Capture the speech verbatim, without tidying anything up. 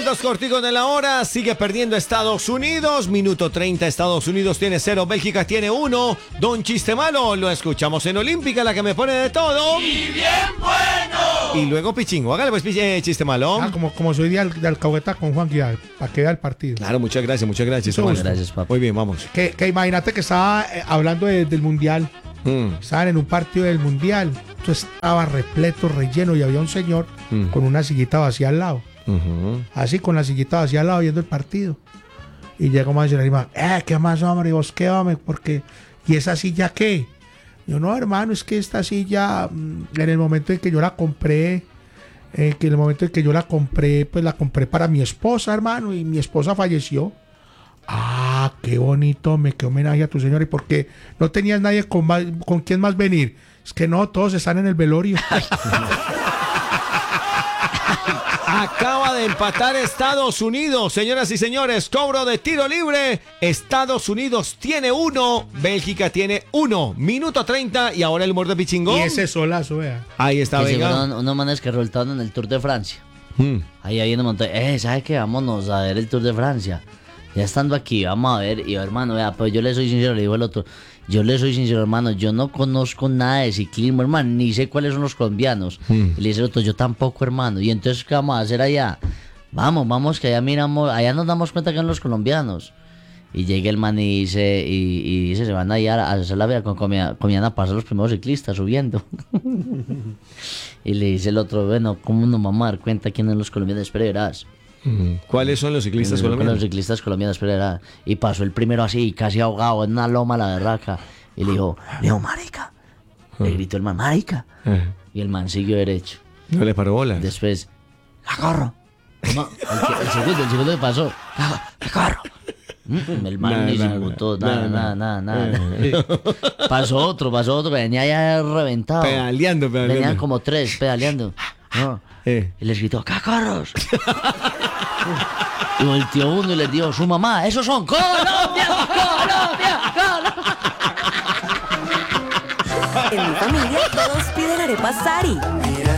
minuticos corticos de la hora. Sigue perdiendo Estados Unidos. Minuto treinta, Estados Unidos tiene cero, Bélgica tiene uno. Don Chiste Malo, lo escuchamos en Olímpica, la que me pone de todo. ¡Y bien bueno! Y luego Pichingo. Hágale pues, eh, Chiste Malo. Ah, como, como soy de, al, de Alcahueta con Juan Guial, para que vea el partido. Claro, muchas gracias, muchas gracias. Chiste Malo. Gracias, papá. Muy bien, vamos. Que, que imagínate que estaba eh, hablando de- del Mundial. Mm, Estaban en un partido del Mundial. Entonces estaba repleto, relleno y había un señor Mm. con una sillita vacía al lado. ujú. Así con la sillita vacía al lado viendo el partido. Y llegó más y le dijo, eh, ¿qué más, hombre? ¿Y vos qué, hombre? Porque, ¿y esa silla qué? Yo, no, hermano, es que esta silla, mm, en el momento en que yo la compré, eh, que en el momento en que yo la compré, pues la compré para mi esposa, hermano, y mi esposa falleció. Ah, qué bonito, me qué homenaje a tu señora. ¿Y por qué no tenías nadie con, más, con quién más venir? Es que no, todos están en el velorio. Acaba de empatar Estados Unidos, señoras y señores. Cobro de tiro libre. Estados Unidos tiene uno, Bélgica tiene uno. Minuto treinta y ahora el humor de Pichingón. Y ese solazo, vea. Ahí está, Que se venga. fueron unos manes que resultaron en el Tour de Francia. Mm. Ahí hay una montaña. Eh, ¿sabe qué? Vámonos a ver el Tour de Francia. Ya estando aquí, vamos a ver. Y yo, hermano, vea, pues yo le soy sincero, le dijo el otro. Yo le soy sincero, hermano, yo no conozco nada de ciclismo, hermano, ni sé cuáles son los colombianos. Mm. Y le dice el otro, yo tampoco, hermano. Y entonces, ¿qué vamos a hacer allá? Vamos, vamos, que allá miramos, allá nos damos cuenta que son los colombianos. Y llega el man y dice, y, y dice, se van allá a hacer la vida con comida, comían a pasar los primeros ciclistas subiendo. Y le dice el otro, bueno, ¿cómo nos vamos a dar cuenta quiénes son los colombianos? Espera, verás. Mm. ¿Cuáles son los ciclistas Con colombianos? los ciclistas colombianos, espera, verás. Y pasó el primero así, casi ahogado, en una loma la berraca. Y le dijo, le dijo, marica. Le gritó el man, marica. Eh, Y el man siguió derecho. No le paró bola. Después, ¡cacorro! No, el, que- el segundo, el segundo que pasó, ¡cacorro! Mm, El man Nada, ni se nada, imputó, nada, nada, nada, nada, nada. Eh. Pasó otro, pasó otro, que venía ya reventado. Pedaleando, pedaleando. Venían como tres pedaleando. No. Eh. Y les gritó, ¡cacorros! Y volteó uno y les dijo, su mamá, ¡esos son Colombia! ¡Colombia! ¡Colombia! En mi familia todos piden arepas Sari.